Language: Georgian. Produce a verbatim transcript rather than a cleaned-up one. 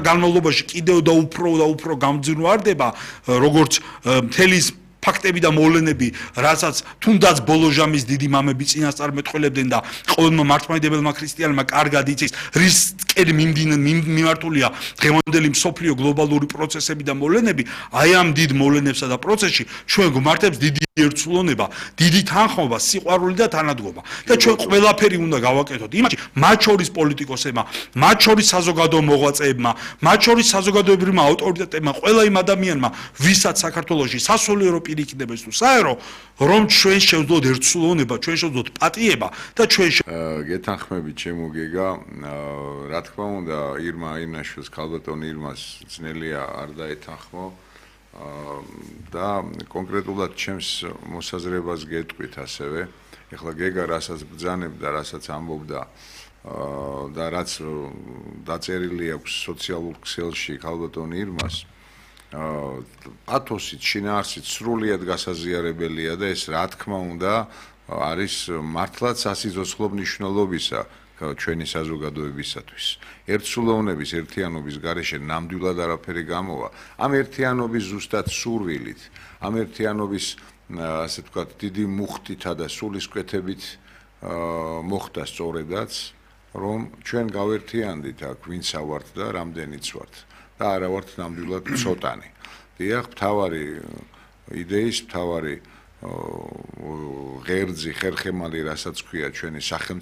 განმავლობაში კიდევ და უფრო და უფრო გამძვირვარდება, როგორც მთელი ფაქტები და მოვლენები, რასაც თუნდაც ბოლო ჟამის დიდი მამები წინასწარმეტყველებდნენ და ყოველმა მართლმადიდებელმა ქრისტიანმა კარგად იცის, რისკენ მიმართულია დღევანდელი მსოფლიო გლობალური პროცესები და მოვლენები, აი ამ დიდ მოვლენებსა და პროცესში ჩვენ გვმართებს დიდი ერთსულოვნება, დიდი თანხმობა, სიყვარული და თანადგომა. და ჩვენ ყველაფერი უნდა გავაკეთოთ იმაში, მათ შორის პოლიტიკოსებმა, მათ შორის საზოგადო მოღვაწეებმა, მათ შორის საზოგადოებრივმა ავტორიტეტებმა, ყველა იმ ადამიანმა, ვისაც საქართველოში სასულიერო პირიქითებს თუ საერო, რომ ჩვენ შევძლოთ ერთსულოვნება, ჩვენ შევძლოთ პატიება და ჩვენ გეთანხმებით ჩემო გეგა, რა თქმა უნდა, ირმა ირნაშვილს, ქალბატონ ირმას ძნელია არ დაეთანხმო და კონკრეტულად ჩემს მოსაზრებას გეტყვით ასევე. ეხლა გეგა რასაც ბრძანებდა, რასაც ამბობდა და რაც დაწერილი აქვს სოციალურ ქსელში ქალბატონ ირმას, პათოსით, შინაარსით სრულიად გასაზიარებელია და ეს რა თქმა უნდა არის მართლაც სასიცოცხლო მნიშვნელობისა ჩვენი საზოგადოებისათვის. ერთსულოვნების, ერთიანობის გარეშე ნამდვილად არაფერი გამოვა. ამ ერთიანობის ზუსტად სურვილით, ამ ერთიანობის ასე ვთქვათ, დიდი მუხტითა და სულისკვეთებით მოხდა სწორედაც, რომ ჩვენ გავერთიანდით აქ ვინც ავართ და რამდენიც ვართ და არა ვართ ნამდვილად ცოტანი. დიახ, მთავარი იდეის, მთავარი ღერძი, ხერხემალი, რასაც ქვია ჩვენი სახელმწიფო